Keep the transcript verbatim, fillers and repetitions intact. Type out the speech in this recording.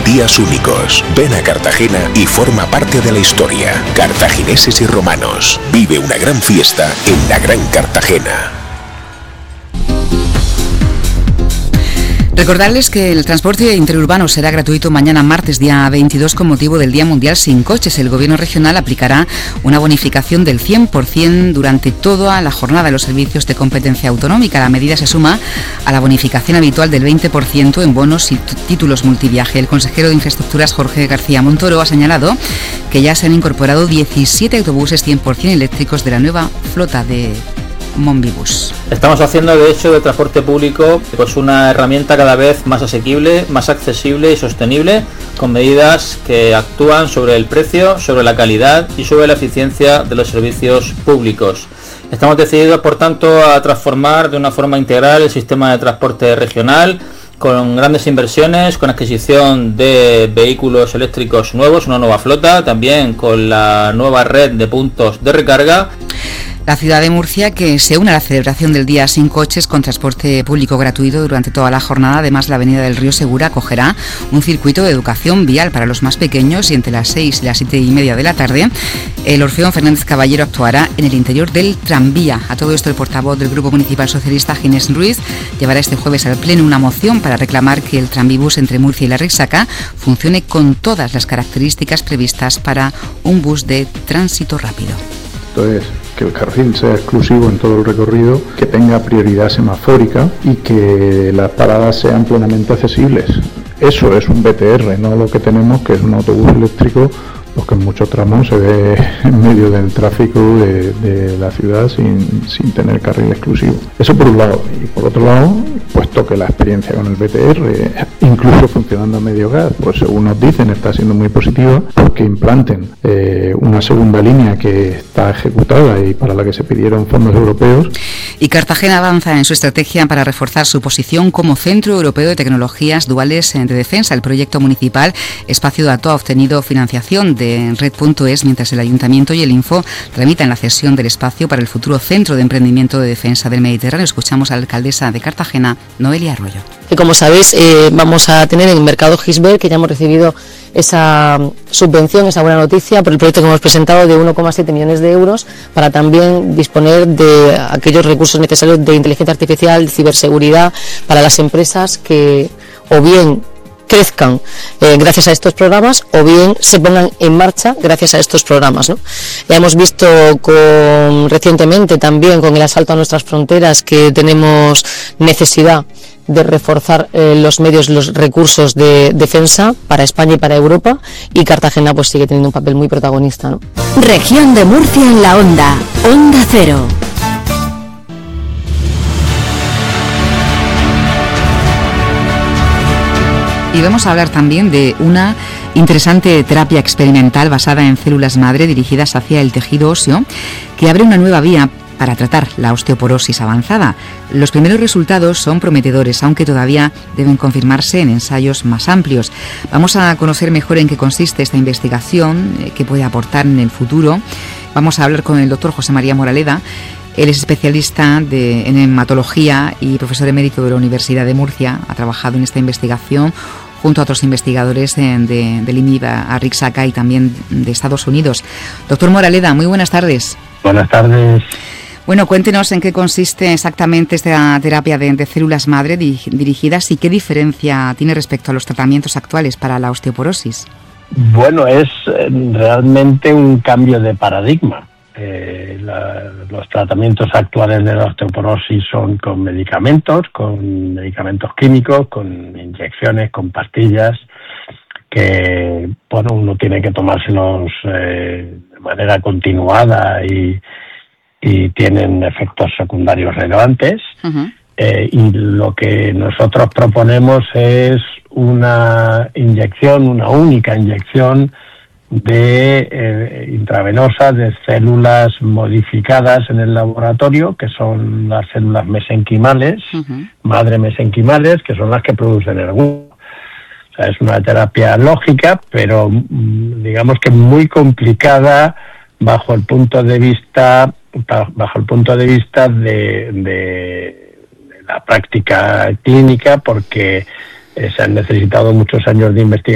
Días únicos. Ven a Cartagena y forma parte de la historia. Cartagineses y romanos. Vive una gran fiesta en la Gran Cartagena. Recordarles que el transporte interurbano será gratuito mañana martes, día veintidós, con motivo del Día Mundial Sin Coches. El Gobierno regional aplicará una bonificación del cien por ciento durante toda la jornada de los servicios de competencia autonómica. La medida se suma a la bonificación habitual del veinte por ciento en bonos y títulos multiviaje. El consejero de Infraestructuras, Jorge García Montoro, ha señalado que ya se han incorporado diecisiete autobuses cien por ciento eléctricos de la nueva flota de Monbibus. Estamos haciendo, de hecho, de transporte público pues una herramienta cada vez más asequible, más accesible y sostenible, con medidas que actúan sobre el precio, sobre la calidad y sobre la eficiencia de los servicios públicos. Estamos decididos, por tanto, a transformar de una forma integral el sistema de transporte regional, con grandes inversiones, con adquisición de vehículos eléctricos nuevos, una nueva flota, también con la nueva red de puntos de recarga. La ciudad de Murcia, que se une a la celebración del Día Sin Coches con transporte público gratuito durante toda la jornada. Además, la avenida del Río Segura acogerá un circuito de educación vial para los más pequeños y entre las seis y las siete y media de la tarde el Orfeón Fernández Caballero actuará en el interior del tranvía. A todo esto, el portavoz del Grupo Municipal Socialista, Ginés Ruiz, llevará este jueves al Pleno una moción para reclamar que el tranvibus entre Murcia y La Rixaca funcione con todas las características previstas para un bus de tránsito rápido. Es que el carril sea exclusivo en todo el recorrido, que tenga prioridad semafórica y que las paradas sean plenamente accesibles. Eso es un B T R, no lo que tenemos, que es un autobús eléctrico, pues que en muchos tramos se ve en medio del tráfico de, de la ciudad sin, sin tener carril exclusivo. Eso por un lado. Y por otro lado, puesto que la experiencia con el B T R, incluso funcionando a medio gas, pues según nos dicen está siendo muy positiva, porque implanten eh, una segunda línea que está ejecutada y para la que se pidieron fondos europeos. Y Cartagena avanza en su estrategia para reforzar su posición como Centro Europeo de Tecnologías Duales de Defensa. El proyecto municipal Espacio Dato ha obtenido financiación de Red punto es, mientras el Ayuntamiento y el Info tramitan la cesión del espacio para el futuro Centro de Emprendimiento de Defensa del Mediterráneo. Escuchamos a la alcaldesa de Cartagena, Noelia Arroyo. Que como sabéis, eh, vamos a tener en Mercado Gisbert, que ya hemos recibido esa subvención, esa buena noticia por el proyecto que hemos presentado de uno coma siete millones de euros, para también disponer de aquellos recursos necesarios de inteligencia artificial, de ciberseguridad, para las empresas que o bien crezcan eh, gracias a estos programas o bien se pongan en marcha gracias a estos programas, ¿no? Ya hemos visto con, recientemente también con el asalto a nuestras fronteras que tenemos necesidad de reforzar eh, los medios, los recursos de defensa para España y para Europa, y Cartagena pues sigue teniendo un papel muy protagonista, ¿no? Región de Murcia en la onda, Onda Cero. Y vamos a hablar también de una interesante terapia experimental basada en células madre dirigidas hacia el tejido óseo, que abre una nueva vía para tratar la osteoporosis avanzada. Los primeros resultados son prometedores, aunque todavía deben confirmarse en ensayos más amplios. Vamos a conocer mejor en qué consiste esta investigación, eh, qué puede aportar en el futuro. Vamos a hablar con el doctor José María Moraleda. Él es especialista de, en hematología y profesor emérito de la Universidad de Murcia. Ha trabajado en esta investigación junto a otros investigadores de, de, del I M I B A Rixaca y también de Estados Unidos. Doctor Moraleda, muy buenas tardes. Buenas tardes. Bueno, cuéntenos en qué consiste exactamente esta terapia de, de células madre dirigidas y qué diferencia tiene respecto a los tratamientos actuales para la osteoporosis. Bueno, es realmente un cambio de paradigma. Eh, la, los tratamientos actuales de la osteoporosis son con medicamentos, con medicamentos químicos, con inyecciones, con pastillas, que bueno, uno tiene que tomárselos eh, de manera continuada y y tienen efectos secundarios relevantes. Uh-huh. Eh, y lo que nosotros proponemos es una inyección, una única inyección de eh, intravenosa de células modificadas en el laboratorio, que son las células mesenquimales, uh-huh. madre mesenquimales, que son las que producen el hueso. O sea, es una terapia lógica, pero digamos que muy complicada bajo el punto de vista bajo el punto de vista de, de, de la práctica clínica, porque eh, se han necesitado muchos años de investigación